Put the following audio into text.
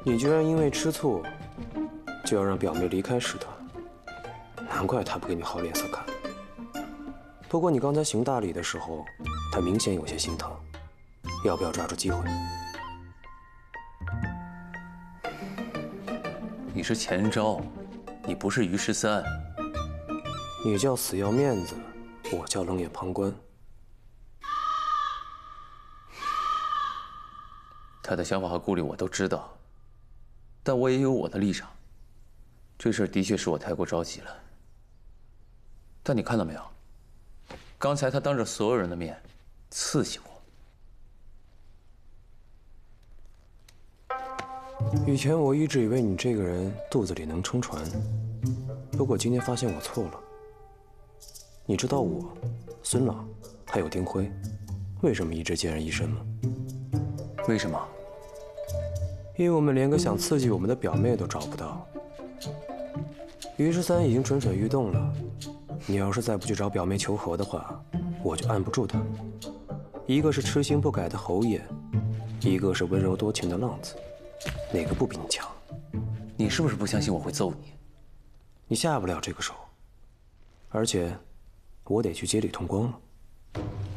你居然因为吃醋，就要让表妹离开使团，难怪她不给你好脸色看。不过你刚才行大礼的时候，她明显有些心疼，要不要抓住机会？ 你是钱昭，你不是于十三。 你叫死要面子，我叫冷眼旁观。 他的想法和顾虑我都知道，但我也有我的立场。这事的确是我太过着急了。但你看到没有？刚才他当着所有人的面刺激我。 以前我一直以为你这个人肚子里能撑船，不过今天发现我错了。你知道我、孙朗还有丁辉为什么一直孑然一身吗？ 为什么？ 因为我们连个想刺激我们的表妹都找不到。于十三已经蠢蠢欲动了，你要是再不去找表妹求和的话，我就按不住他。一个是痴心不改的侯爷，一个是温柔多情的浪子，哪个不比你强？ 你是不是不相信我会揍你？ 你下不了这个手，而且我得去接李同光了。